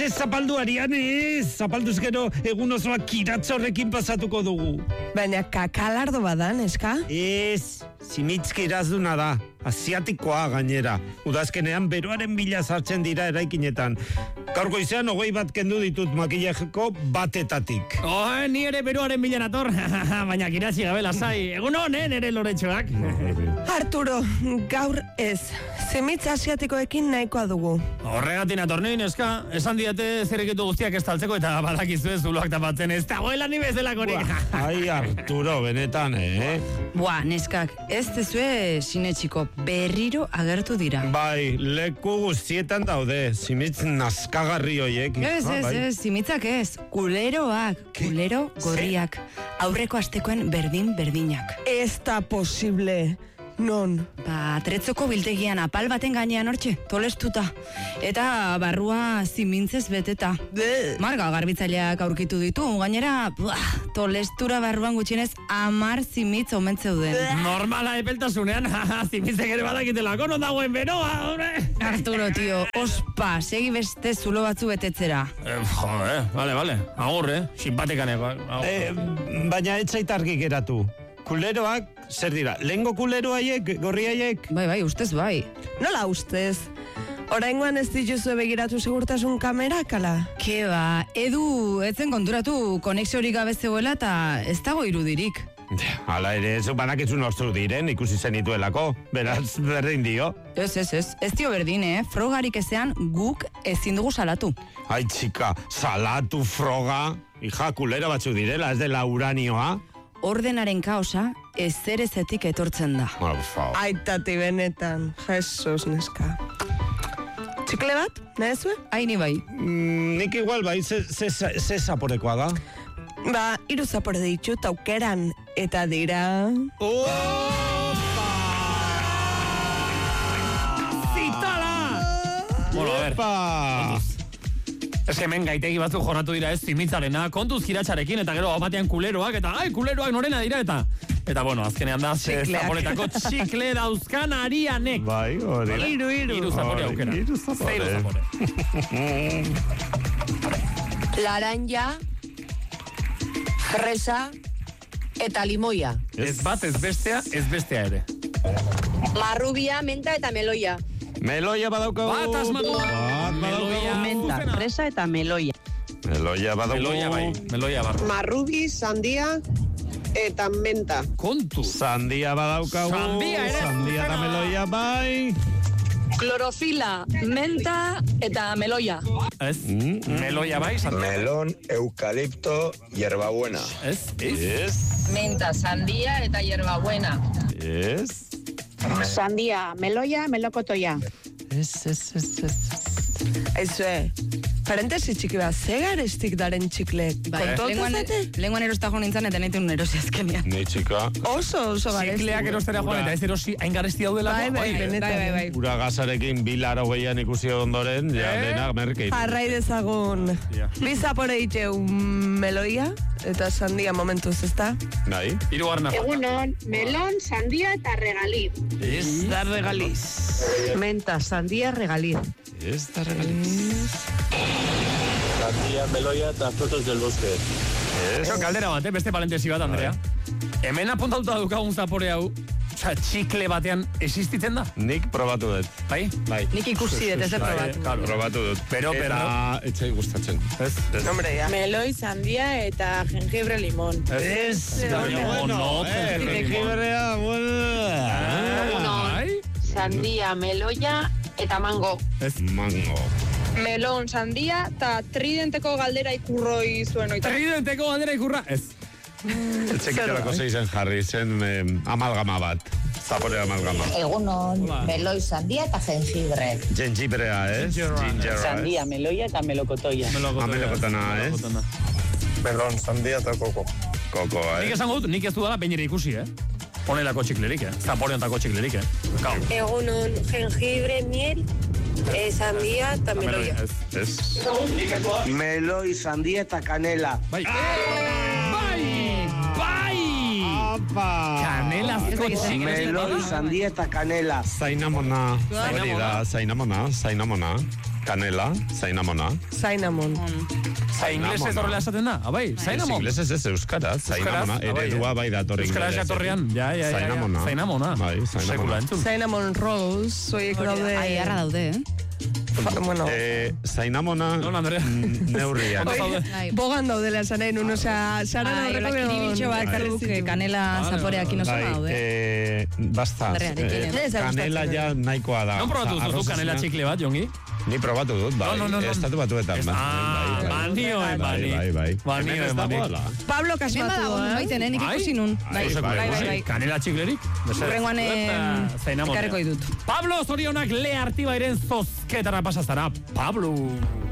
zapalduarian zapalduz gero egun osoa kiratza horrekin pasatuko dugu. Baina kakalardo badan, eska? Ez, simitzki irazduna da, asiatikoa gainera. Udazkenean beroaren bila sartzen dira eraikinetan. Gaurko izan 20 bat kendu ditut makillajeko batetatik. Ni ere beroaren bila nator, baina kiratzi gabe lasai. Egun honen ere loretxoak. Arturo, gaur ez. Zimitz asiatikoekin nahikoa dugu. Horregatik nator nien, eska. Esan diate zerrekitu guztiak estaltzeko eta badakizu ez zuloak tapatzen ez dagoela ni bezalakorik. Ai, Arturo, benetan, Buah, neskak, ez dezue sinetxiko berriro agertu dira. Bai, leku guztietan daude, simitz nazkagarri hoiek. Ez, simitzak ez, kuleroak, kulero gorriak, aurreko astekoen berdinak. Ez da posible. Non? Tretzoko biltegian apal baten gainean hortxe, tolestuta. Eta barrua zimintzez beteta. Marga garbitzaileak aurkitu ditu, gainera, tolestura barruan gutxienez 10 zimitz omen zeuden. Normala epeltasunean, zimitzek ere badakitelako, non dagoen beroa, hombre. Arturo, tio, ospa, segi beste zulo batzu betetzera. Vale, agur, simpatikaneko. Baina ez zait argi geratu. Kuleroak, zer dira, lehengo kulero haiek, gorri haiek? Bai, ustez bai. Nola ustez? Oraingoan ez dituzue begiratu segurtasun kamerak, ala? Ke ba, Edu, etzen konturatu konexiorik gabe zegoela eta ez dago irudirik. Hala ere, zuk banakizu nostru diren, ikusi zenituelako, beraz berdin dio. Ez dio berdin, frogarik ezean guk ezin dugu salatu. Ai, txika, salatu froga, hija, kulero batzu direla, ez dela uranioa. Ordenaren kaosa ezerezetik etortzen da. Aitati benetan, Jesus neska. Txikle bat, nahezue? Ni bai. Nik igual bai, ze zaporekoa da? 3 zapore ditut aukeran, eta dira... Zitala! Bueno, a ver. Ez hemen gaitegi batzuk jorratu dira ez zimitzarena, kontuz kiratxarekin, eta gero batean kuleroak, eta kuleroak norena dira, eta bueno, azkenean da, zaporetako txikle dauzkan arianek. Bai, hori. Iru zapore aukera. Iru zapore. Laranja, fresa, eta limoia. Ez bat, ez bestea ere. Marrubia, menta eta meloia. Meloia badaukagu. Bat asmatu. Meloia, menta, fresa eta meloia. Meloia badaukagu. Meloia barro. Marrubi, sandia eta menta. Kontu. Sandia badaukagu. Sandia ere. Sandia eta meloia bai. Klorofila, menta eta meloia. Ez, meloia bai. Melón, eucalipto, hierbabuena. Ez. Menta, sandia eta hierbabuena. Ez. Sandia, meloia, melokotoia. Ez. Aizue, parentesi txiki bat, zegar estik daren txiklek. Lenguan erosta jo nintzen eta nahi erosi azkenean. Nei txika. Oso garesti. Txikleak erostera joan eta ez erosi hain garesti daudela. Bai. Ura gazarekin 2 hogeian ikusi ondoren, ja, denak merkein. Jarrai dezagun. 2 zapore diteu meloia eta sandia momentuz, ezta? Bai. Hirugarrena. Egunon, melon, sandia eta regaliz. Ez da regaliz. Menta, sandia, regaliz. Ez da regaliz. Sandia, meloia eta frutos del bosque. Eso, kaldera bat, beste palentesi bat, Andrea. Hemen apuntauta dukagun zapore hau, txikle batean existitzen da? Nik probatu dut. Bai? Nik ikusi dut, ez da probatu. Probatu dut. Pero. Eta etxai gustatzen. Ez. Hombre, ya. Meloi, sandia eta jengibre limon. Ez. Jengibrea, Sandia, meloia eta mango. Ez. Mango. Melon, sandia eta tridenteko galdera ikurroi zuen oita. Tridenteko galdera ikurra? Ez. Etxekiterako zeizen jarri, zen amalgama bat. Zapore amalgama. Egunon, meloi, sandia eta jengibre. Gengibrea, ez? Ginger, Sandia, meloia eta melokotoia. Melokotana, ez? Melón, sandia eta koko. Koko, Nik esango dut, nik ez dudala bainera ikusi, Honelako txiklerik, Zaporeontako txiklerik, Egunon, jengibre, miel, sandia eta meloia. Ez. Meloi, sandia eta canela. Bai! Kanelazko txiklerik. Meloi, sandia eta canela. Zainamona. Hori da, zainamona. Kanela, zainamona. Zainamon. Inglesez horrela esaten da, abai, zainamon. Inglesez ez euskaraz, zainamona, eredua bai dator inglesez. Euskaraz jatorrian, ja. Zainamona. Bai, Sekula entzun. Zainamon Rose, zoiek daude. Aiarra daude, Bueno. Zainamona neurrian. Bogan daudela zanain, osea, Saran horreko kiribiltxo bat kanela zaporeak inosa daude. Basta, kanela ja nahikoa da. Non probatu duzu kanela txikle bat, Jongi? Ni probatu dut, bai. No. Estatu batuetan. Banioen. Pablo kasmatu du, baiten, nik ikusi nun. Bai. Kanela txiklerik? Urrengoan ekarreko ditut. Pablo, zorionak Le Artibairen zozketara pasazara. Pablo.